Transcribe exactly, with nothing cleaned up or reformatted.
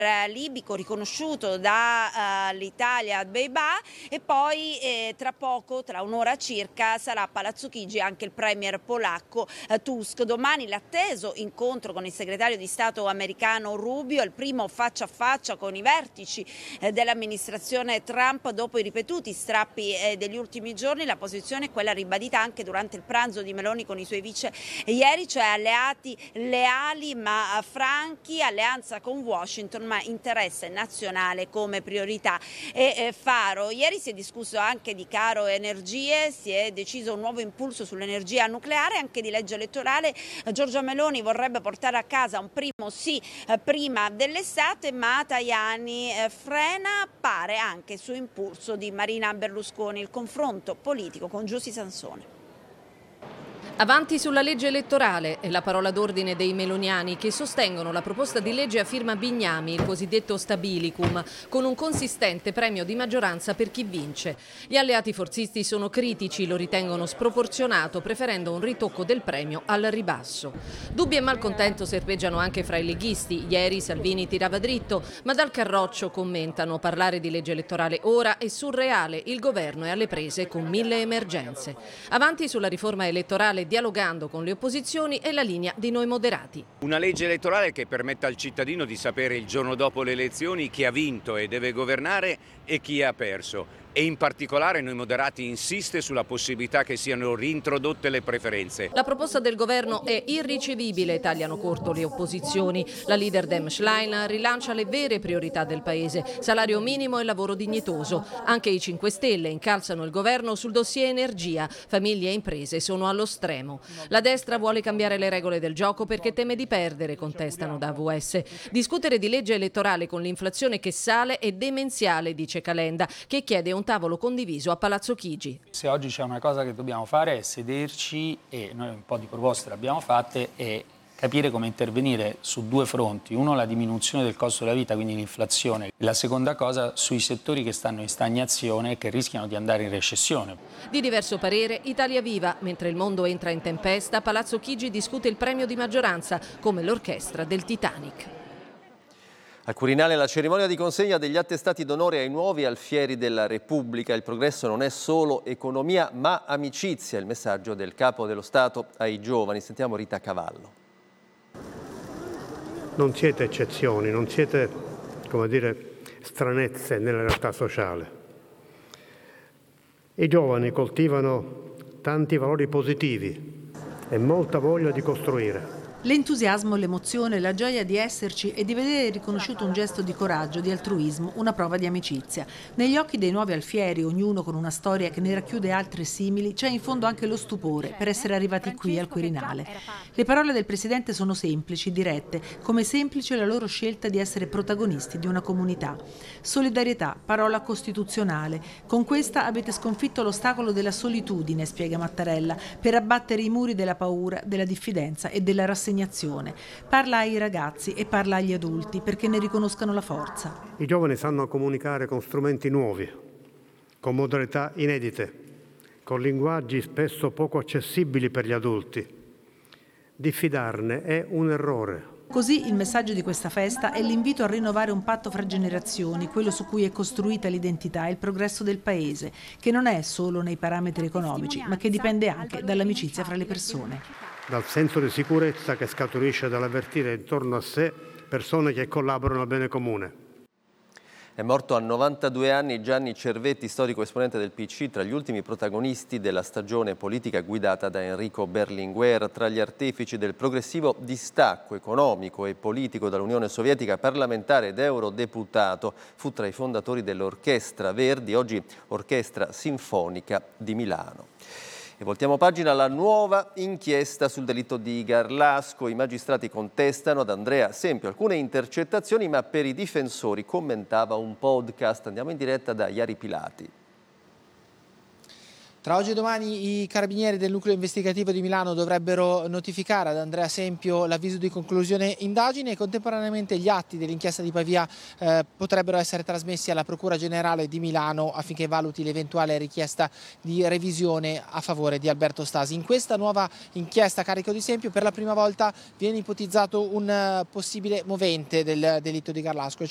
libico riconosciuto dall'Italia a Beibah, e poi eh, tra poco, tra un'ora circa, sarà a Palazzo Chigi anche il premier polacco eh, Tusk. Domani l'atteso incontro con il segretario di Stato americano Rubio, il primo faccia a faccia con i vertici eh, dell'amministrazione Trump dopo i ripetuti strappi eh, degli ultimi giorni. La posizione è quella ribadita anche durante il pranzo di Meloni con i suoi vice ieri, cioè alleati leali ma franchi, alleanza con Washington ma interesse nazionale come priorità e eh, faro. Ieri si è discusso anche di caro energie, si è deciso un nuovo impulso sull'energia nucleare, anche di legge elettorale. Giorgia Meloni vorrebbe portare a casa un primo sì eh, prima dell'estate, ma Tajani eh, frena, pare anche su impulso di Marina Berlusconi, il confronto politico con Giussi Sansone. Avanti sulla legge elettorale è la parola d'ordine dei meloniani, che sostengono la proposta di legge a firma Bignami, il cosiddetto stabilicum, con un consistente premio di maggioranza per chi vince. Gli alleati forzisti sono critici, lo ritengono sproporzionato, preferendo un ritocco del premio al ribasso. Dubbi e malcontento serpeggiano anche fra i leghisti. Ieri Salvini tirava dritto, ma dal Carroccio commentano: parlare di legge elettorale ora è surreale, il governo è alle prese con mille emergenze. Avanti sulla riforma elettorale, dialogando con le opposizioni, è la linea di Noi Moderati. Una legge elettorale che permetta al cittadino di sapere il giorno dopo le elezioni chi ha vinto e deve governare e chi ha perso. E in particolare Noi Moderati insiste sulla possibilità che siano reintrodotte le preferenze. La proposta del governo è irricevibile, tagliano corto le opposizioni. La leader Dem Schlein rilancia le vere priorità del paese: salario minimo e lavoro dignitoso. Anche i cinque Stelle incalzano il governo sul dossier energia. Famiglie e imprese sono allo stremo. La destra vuole cambiare le regole del gioco perché teme di perdere, contestano da A V S. Discutere di legge elettorale con l'inflazione che sale è demenziale, dice Calenda, che chiede un tavolo condiviso a Palazzo Chigi. Se oggi c'è una cosa che dobbiamo fare è sederci, e noi un po' di proposte le abbiamo fatte, e capire come intervenire su due fronti: uno, la diminuzione del costo della vita, quindi l'inflazione, e la seconda cosa sui settori che stanno in stagnazione e che rischiano di andare in recessione. Di diverso parere Italia Viva. Mentre il mondo entra in tempesta, Palazzo Chigi discute il premio di maggioranza, come l'orchestra del Titanic. Al Quirinale la cerimonia di consegna degli attestati d'onore ai nuovi alfieri della Repubblica. Il progresso non è solo economia ma amicizia, il messaggio del Capo dello Stato ai giovani. Sentiamo Rita Cavallo. Non siete eccezioni, non siete, come dire, stranezze nella realtà sociale. I giovani coltivano tanti valori positivi e molta voglia di costruire. L'entusiasmo, l'emozione, la gioia di esserci e di vedere riconosciuto un gesto di coraggio, di altruismo, una prova di amicizia. Negli occhi dei nuovi alfieri, ognuno con una storia che ne racchiude altre simili, c'è in fondo anche lo stupore per essere arrivati qui al Quirinale. Le parole del Presidente sono semplici, dirette, come semplice la loro scelta di essere protagonisti di una comunità. Solidarietà, parola costituzionale. Con questa avete sconfitto l'ostacolo della solitudine, spiega Mattarella, per abbattere i muri della paura, della diffidenza e della rassegnazione. Parla ai ragazzi e parla agli adulti perché ne riconoscano la forza. I giovani sanno comunicare con strumenti nuovi, con modalità inedite, con linguaggi spesso poco accessibili per gli adulti. Diffidarne è un errore. Così il messaggio di questa festa è l'invito a rinnovare un patto fra generazioni, quello su cui è costruita l'identità e il progresso del Paese, che non è solo nei parametri economici, ma che dipende anche dall'amicizia fra le persone. Dal senso di sicurezza che scaturisce dall'avvertire intorno a sé persone che collaborano al bene comune. È morto a novantadue anni Gianni Cervetti, storico esponente del P C, tra gli ultimi protagonisti della stagione politica guidata da Enrico Berlinguer, tra gli artefici del progressivo distacco economico e politico dall'Unione Sovietica, parlamentare ed eurodeputato. Fu tra i fondatori dell'Orchestra Verdi, oggi Orchestra Sinfonica di Milano. E voltiamo pagina alla nuova inchiesta sul delitto di Garlasco. I magistrati contestano ad Andrea Sempio alcune intercettazioni, ma per i difensori commentava un podcast. Andiamo in diretta da Iari Pilati. Tra oggi e domani i carabinieri del nucleo investigativo di Milano dovrebbero notificare ad Andrea Sempio l'avviso di conclusione indagine e contemporaneamente gli atti dell'inchiesta di Pavia eh, potrebbero essere trasmessi alla Procura Generale di Milano affinché valuti l'eventuale richiesta di revisione a favore di Alberto Stasi. In questa nuova inchiesta a carico di Sempio per la prima volta viene ipotizzato un uh, possibile movente del delitto di Garlasco,